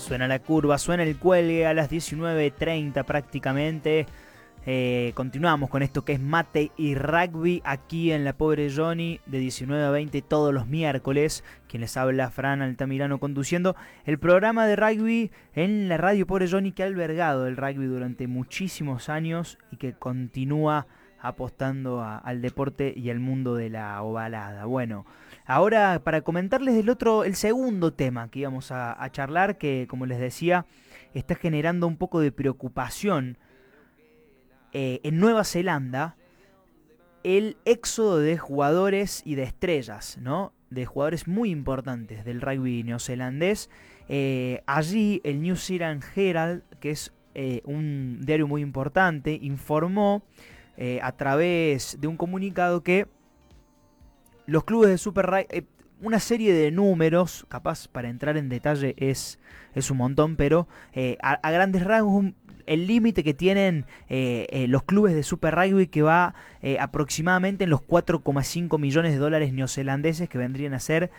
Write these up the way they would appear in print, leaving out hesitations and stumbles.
Suena la curva, suena el cuelgue a las 19:30 prácticamente. Continuamos con esto que es mate y rugby aquí en La Pobre Johnny de 19 a 20 todos los miércoles. Quien les habla, Fran Altamirano, conduciendo el programa de rugby en la radio Pobre Johnny, que ha albergado el rugby durante muchísimos años y que continúa apostando al deporte y al mundo de la ovalada. Bueno, ahora para comentarles el segundo tema que íbamos a charlar, que como les decía, está generando un poco de preocupación en Nueva Zelanda, el éxodo de jugadores y de estrellas, ¿no? De jugadores muy importantes del rugby neozelandés. Allí el New Zealand Herald, que es un diario muy importante, informó a través de un comunicado que los clubes de Super Rugby, una serie de números, capaz para entrar en detalle es un montón, pero a grandes rasgos el límite que tienen los clubes de Super Rugby, que va aproximadamente en los 4,5 millones de dólares neozelandeses, que vendrían a ser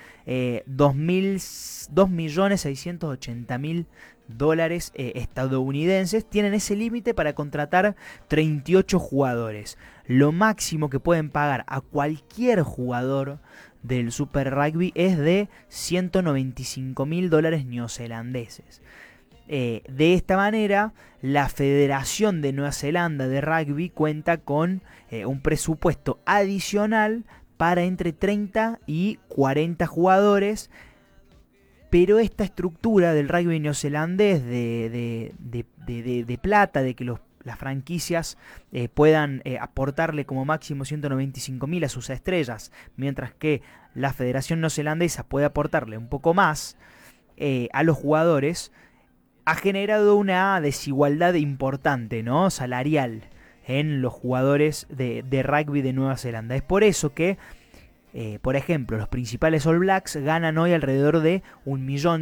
2.680.000 dólares estadounidenses. Tienen ese límite para contratar 38 jugadores. Lo máximo que pueden pagar a cualquier jugador del Super Rugby es de 195.000 dólares neozelandeses. De esta manera, la Federación de Nueva Zelanda de Rugby cuenta con un presupuesto adicional para entre 30 y 40 jugadores, pero esta estructura del rugby neozelandés de plata, de que las franquicias puedan aportarle como máximo 195.000 a sus estrellas, mientras que la Federación Neozelandesa puede aportarle un poco más a los jugadores, ha generado una desigualdad importante, ¿no? Salarial en los jugadores de rugby de Nueva Zelanda. Es por eso que, por ejemplo, los principales All Blacks ganan hoy alrededor de $1 millón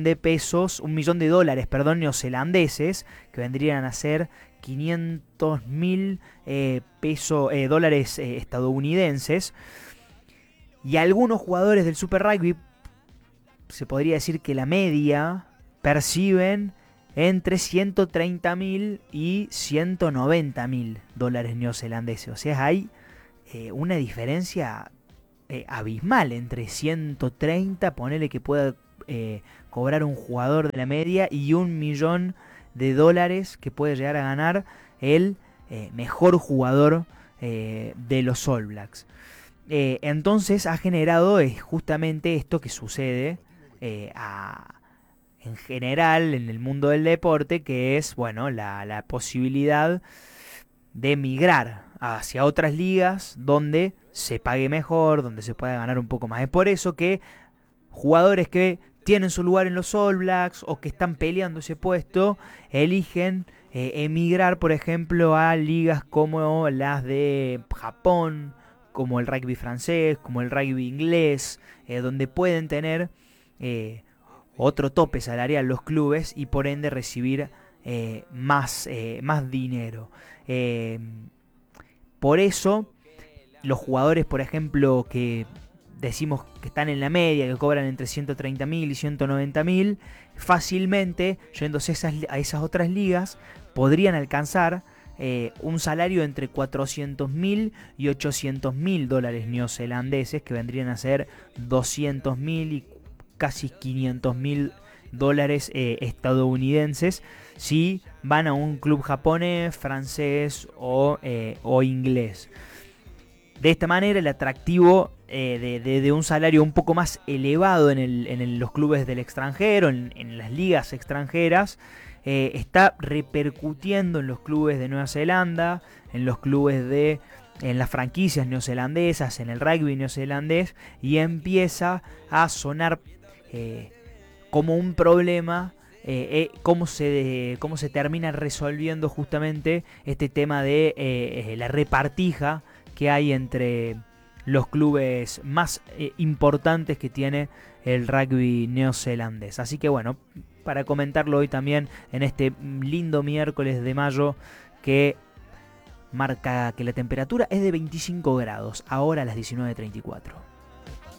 neozelandeses, que vendrían a ser 500.000 dólares estadounidenses. Y algunos jugadores del Super Rugby, se podría decir que la media, perciben entre 130.000 y 190.000 dólares neozelandeses. O sea, hay una diferencia abismal entre 130, ponele que pueda cobrar un jugador de la media, y $1 millón que puede llegar a ganar el mejor jugador de los All Blacks. Entonces ha generado justamente esto que sucede en general en el mundo del deporte, que es, bueno, la posibilidad de migrar hacia otras ligas donde se pague mejor, donde se pueda ganar un poco más. Es por eso que jugadores que tienen su lugar en los All Blacks o que están peleando ese puesto eligen emigrar, por ejemplo, a ligas como las de Japón, como el rugby francés, como el rugby inglés, donde pueden tener otro tope salarial los clubes y por ende recibir más dinero. Por eso los jugadores, por ejemplo, que decimos que están en la media, que cobran entre 130.000 y 190.000, fácilmente, yéndose a esas otras ligas, podrían alcanzar un salario entre 400.000 y 800.000 dólares neozelandeses, que vendrían a ser 200.000 y casi 500.000 dólares estadounidenses, si van a un club japonés, francés o inglés. De esta manera, el atractivo de un salario un poco más elevado en los clubes del extranjero, en las ligas extranjeras, está repercutiendo en los clubes de Nueva Zelanda, en los clubes en las franquicias neozelandesas, en el rugby neozelandés, y empieza a sonar como un problema. Cómo se termina resolviendo justamente este tema de la repartija que hay entre los clubes más importantes que tiene el rugby neozelandés. Así que bueno, para comentarlo hoy también en este lindo miércoles de mayo, que marca que la temperatura es de 25 grados, ahora a las 19:34.